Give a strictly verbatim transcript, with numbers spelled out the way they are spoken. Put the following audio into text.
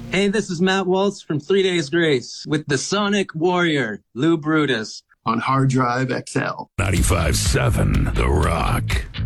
Hey, this is Matt Waltz from Three Days Grace with the Sonic Warrior, Lou Brutus, on Hard Drive X L. ninety-five seven The Rock.